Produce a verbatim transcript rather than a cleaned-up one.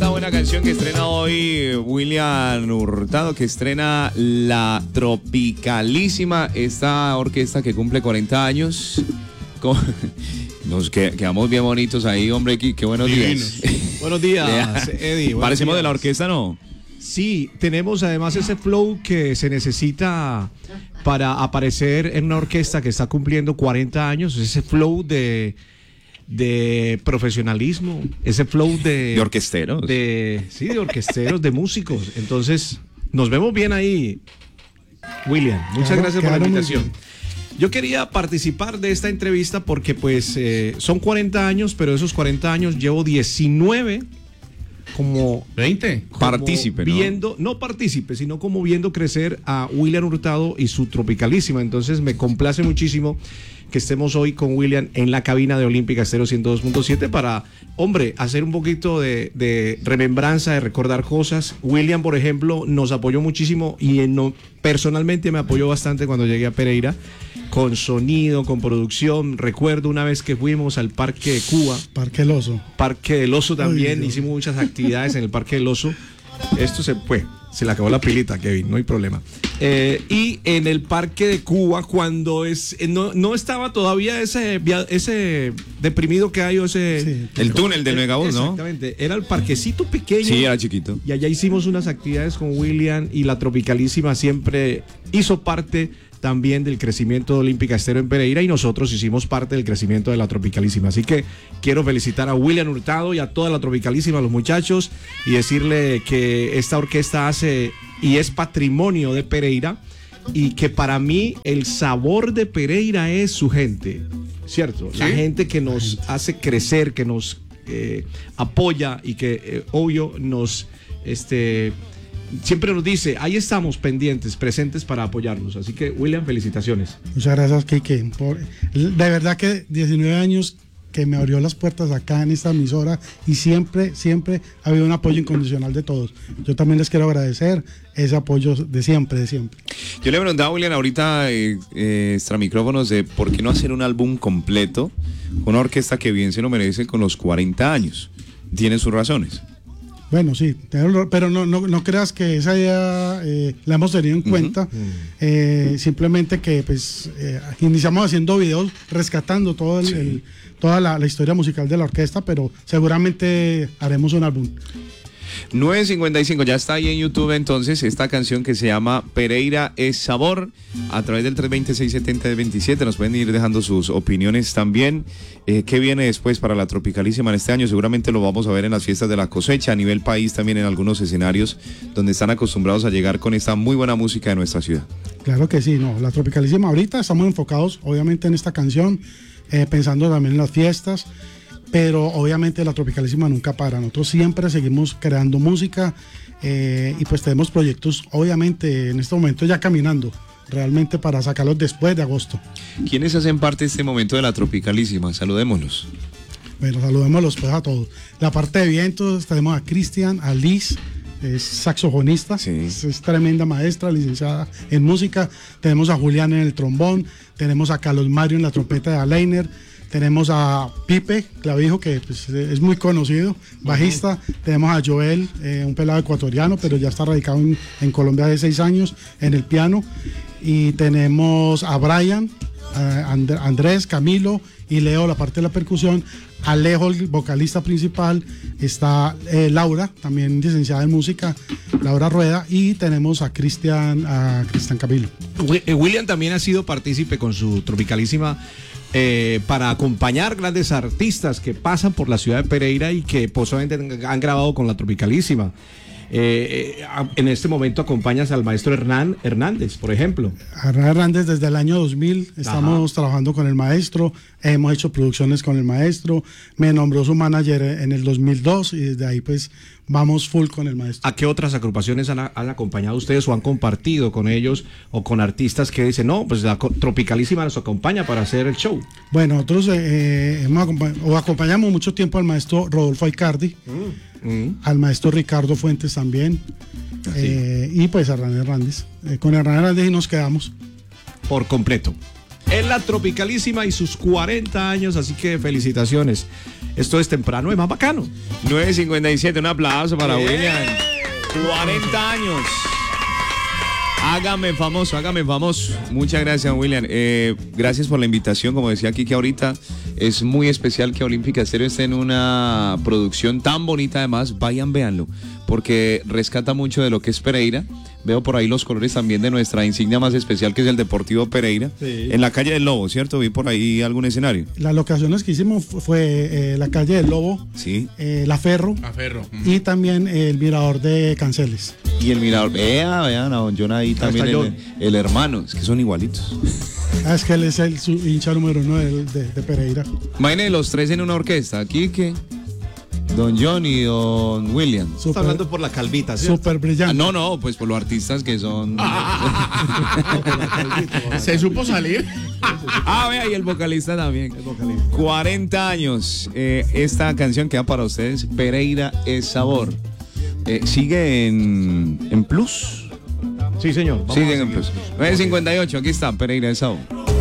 esta buena canción que estrena hoy William Hurtado, que estrena La Tropicalísima, esta orquesta que cumple cuarenta años. Con... Nos quedamos bien bonitos ahí, hombre, qué, qué buenos Divinos. días. Buenos días, Eddie. Parecemos de la orquesta, ¿no? Sí, tenemos además ese flow que se necesita para aparecer en una orquesta que está cumpliendo cuarenta años, ese flow de, de profesionalismo, ese flow de... De orquesteros. De, sí, de orquesteros, de músicos. Entonces, nos vemos bien ahí, William. Muchas claro, gracias por la claro, invitación. Yo quería participar de esta entrevista porque pues eh, son cuarenta años, pero esos cuarenta años llevo diecinueve como veinte como partícipe, ¿no? viendo, no partícipe, sino como viendo crecer a William Hurtado y su Tropicalísima. Entonces me complace muchísimo que estemos hoy con William en la cabina de Olímpica Estéreo ciento dos punto siete para, hombre, hacer un poquito de, de remembranza, de recordar cosas. William, por ejemplo, nos apoyó muchísimo y en no, personalmente me apoyó bastante cuando llegué a Pereira, con sonido, con producción. Recuerdo una vez que fuimos al Parque de Cuba. Parque del Oso. Parque del Oso también, Ay, hicimos muchas actividades en el Parque del Oso. Esto se fue, se le acabó la pilita, Kevin, no hay problema. Eh, y en el Parque de Cuba, cuando es no, no estaba todavía ese, ese deprimido que hay, o ese... Sí, el túnel del Megabús, ¿no? Exactamente, era el parquecito pequeño. Sí, era chiquito. Y allá hicimos unas actividades con William y la Tropicalísima siempre hizo parte también del crecimiento de Olímpica Estéreo en Pereira y nosotros hicimos parte del crecimiento de la Tropicalísima. Así que quiero felicitar a William Hurtado y a toda la Tropicalísima, a los muchachos, y decirle que esta orquesta hace y es patrimonio de Pereira y que para mí el sabor de Pereira es su gente, ¿cierto? ¿Sí? La gente que nos hace crecer, que nos eh, apoya y que, eh, obvio, nos... este siempre nos dice, ahí estamos pendientes, presentes para apoyarnos. Así que, William, felicitaciones. Muchas gracias, Kike. Por, de verdad que diecinueve años que me abrió las puertas acá en esta emisora y siempre, siempre ha habido un apoyo incondicional de todos. Yo también les quiero agradecer ese apoyo de siempre, de siempre. Yo le preguntaba a William ahorita, eh, eh, extra micrófonos, de por qué no hacer un álbum completo, una orquesta que bien se lo merece con los cuarenta años. Tiene sus razones. Bueno, sí, pero no, no, no creas que esa idea eh, la hemos tenido en cuenta. Uh-huh. eh, simplemente que pues eh, iniciamos haciendo videos rescatando todo el, sí. el, toda la, la historia musical de la orquesta, pero seguramente haremos un álbum. nueve cincuenta y cinco, ya está ahí en YouTube entonces esta canción que se llama Pereira es Sabor, a través del tres dos seis siete cero veintisiete nos pueden ir dejando sus opiniones también. Eh, ¿Qué viene después para la Tropicalísima en este año? Seguramente lo vamos a ver en las fiestas de la cosecha, a nivel país también en algunos escenarios donde están acostumbrados a llegar con esta muy buena música de nuestra ciudad. Claro que sí, no, la Tropicalísima ahorita estamos enfocados obviamente en esta canción, eh, pensando también en las fiestas. Pero obviamente la Tropicalísima nunca para. Nosotros siempre seguimos creando música eh, y pues tenemos proyectos, obviamente, en este momento ya caminando, realmente para sacarlos después de agosto. ¿Quiénes hacen parte de este momento de la Tropicalísima? Saludémoslos. Bueno, saludémoslos pues a todos. La parte de vientos tenemos a Cristian, a Liz, es saxofonista, sí. es, es tremenda maestra, licenciada en música. Tenemos a Julián en el trombón, tenemos a Carlos Mario en la trompeta de Alainer. Tenemos a Pipe Clavijo, que pues, es muy conocido, bajista. Uh-huh. Tenemos a Joel, eh, un pelado ecuatoriano, pero ya está radicado en, en Colombia hace seis años, en el piano. Y tenemos a Brian, a And- Andrés, Camilo y Leo, la parte de la percusión. Alejo, el vocalista principal. Está eh, Laura, también licenciada en música, Laura Rueda. Y tenemos a Cristian, a Cristian Camilo. William también ha sido partícipe con su Tropicalísima. Eh, para acompañar grandes artistas que pasan por la ciudad de Pereira y que posiblemente han grabado con la Tropicalísima. Eh, eh, en este momento acompañas al maestro Hernán Hernández, por ejemplo. Hernán Hernández desde el año dos mil estamos Ajá. trabajando con el maestro, hemos hecho producciones con el maestro, me nombró su manager en el dos mil dos y desde ahí pues vamos full con el maestro. ¿A qué otras agrupaciones han, han acompañado ustedes o han compartido con ellos o con artistas que dicen, no, pues la Tropicalísima nos acompaña para hacer el show? Bueno, nosotros eh, hemos acompañ- o acompañamos mucho tiempo al maestro Rodolfo Aicardi, mm. Mm. al maestro Ricardo Fuentes también, eh, y pues a Hernán Hernández. Eh, con Hernán Hernández y nos quedamos. Por completo. en la Tropicalísima y sus cuarenta años, así que felicitaciones. Esto es temprano, es más bacano. nueve cincuenta y siete, un aplauso para ¡Eh! William. cuarenta años. Hágame famoso, hágame famoso. Muchas gracias, William. Eh, gracias por la invitación. Como decía Kike ahorita, es muy especial que Olímpica Estéreo esté en una producción tan bonita. Además, vayan, véanlo, porque rescata mucho de lo que es Pereira. Veo por ahí los colores también de nuestra insignia más especial, que es el Deportivo Pereira. Sí. En la calle del Lobo, ¿cierto? Vi por ahí algún escenario. Las locaciones que hicimos fue eh, la calle del Lobo, sí. eh, La Ferro, La Ferro. Mm. Y también el mirador de Canceles. Y el mirador, vea, vean a don John ahí también, el, el hermano, es que son igualitos. Ah, es que él es el su hincha número uno de, de, de Pereira. Imagínense los tres en una orquesta, Kike, don John y don William. Super, está hablando por la calvita, ¿cierto? Súper brillante. Ah, no, no, pues por los artistas que son. Se supo salir. Ah, vea, y el vocalista también. El vocalista. cuarenta años. Eh, esta canción queda para ustedes, Pereira es Sabor. Eh, ¿Sigue en, en Plus? Sí, señor. Sigue en Plus. nueve cincuenta y ocho, aquí está, Pereira es Sabor.